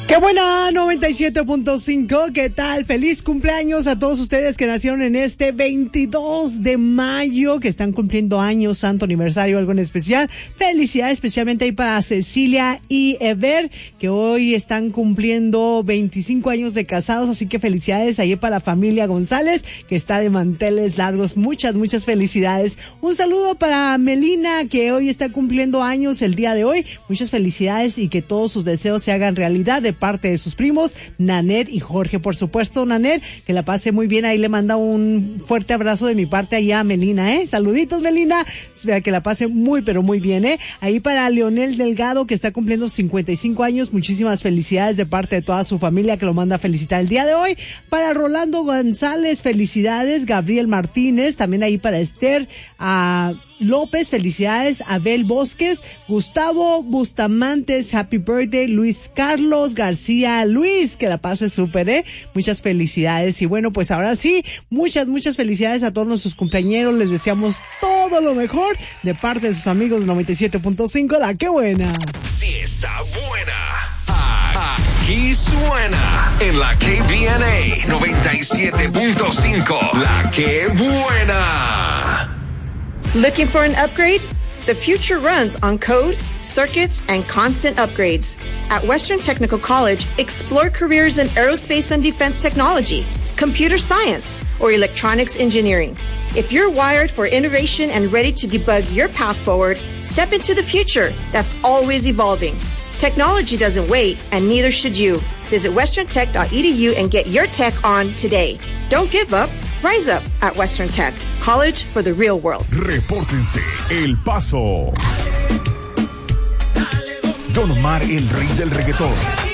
¡Qué buena! 97.5, ¿qué tal? Feliz cumpleaños a todos ustedes que nacieron en este 22 de mayo, que están cumpliendo años, santo aniversario, algo en especial. Felicidades especialmente ahí para Cecilia y Ever, que hoy están cumpliendo 25 años de casados, así que felicidades ahí para la familia González, que está de manteles largos. Muchas felicidades. Un saludo para Melina, que hoy está cumpliendo años el día de hoy. Muchas felicidades y que todos sus deseos se hagan realidad de parte de sus primos, Naner y Jorge. Por supuesto, Naner, que la pase muy bien. Ahí le manda un fuerte abrazo de mi parte allá a Melina, Saluditos, Melina. Espera que la pase muy, pero muy bien, Ahí para Leonel Delgado, que está cumpliendo 55 años. Muchísimas felicidades de parte de toda su familia, que lo manda a felicitar el día de hoy. Para Rolando González, felicidades. Gabriel Martínez, también ahí para Esther López, felicidades. Abel Bosques, Gustavo Bustamantes, happy birthday. Luis Carlos García Luis, que la pase súper, muchas felicidades. Y bueno, pues ahora sí, muchas felicidades a todos nuestros cumpleañeros. Les deseamos todo lo mejor de parte de sus amigos de 97.5. La que buena. Sí está buena. Aquí suena en la KBNA 97.5. La que buena. Looking for an upgrade? The future runs on code, circuits, and constant upgrades. At Western Technical College, explore careers in aerospace and defense technology, computer science, or electronics engineering. If you're wired for innovation and ready to debug your path forward, step into the future that's always evolving. Technology doesn't wait, and neither should you. Visit westerntech.edu and get your tech on today. Don't give up. Rise up at Western Tech. College for the real world. Repórtense. El Paso. Don Omar, el rey del reggaetón.